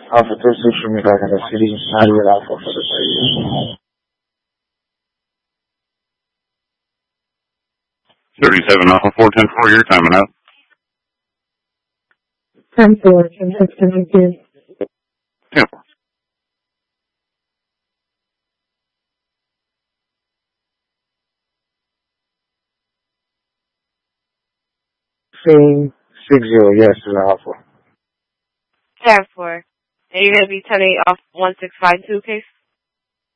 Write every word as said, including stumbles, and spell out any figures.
Alpha three six for me back in the city. ninety-eight Alpha for the city. thirty-seven Alpha four ten four, your time and out. ten four, ten six, ten eight. ten four. six zero, yes, is Alpha. ten four. And you're going to be ten eight off one six five two case?